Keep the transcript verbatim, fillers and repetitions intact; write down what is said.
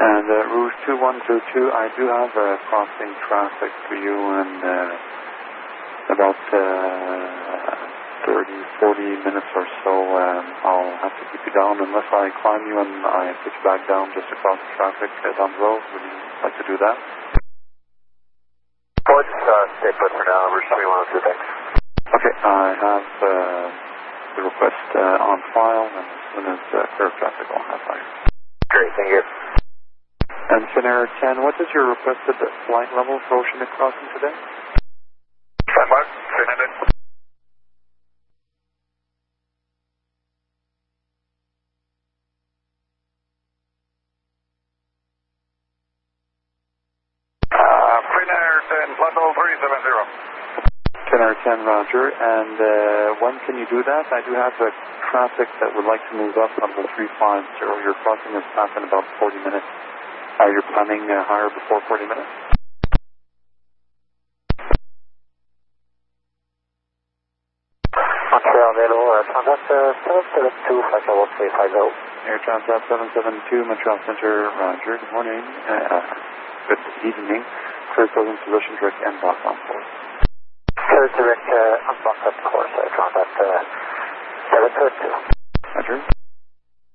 And uh, Rouge two one two two, I do have uh, crossing traffic for you in uh, about uh, thirty, forty minutes or so. Um, I'll have to keep you down unless I climb you and I put you back down just across the traffic uh, down the road. Would you like to do that? Well, just uh, stay put for now. Rouge three one two, thanks. Okay, I have uh, the request uh, on file, and as soon as uh, clear traffic, I'll have fire. Great, thank you. And Finnair ten, what is your requested flight level for Oceanic Crossing today? Stand by, three hundred. Uh, Finnair ten, flight level three seven zero. Finnair ten, roger. And uh, when can you do that? I do have uh, traffic that would like to move up on the three five zero. Your crossing is back in about forty minutes. Are you planning uh, higher before forty minutes? Montreal, Nelo, uh, Transat uh, seven seven two, flight level three five zero. Air Transat seven seven two, Montreal Center, roger. Good morning. Uh, good evening. Clear closing position, direct and block on course. Clear direct uh, unblocked up course, uh, Transat uh, seven seven two. Roger.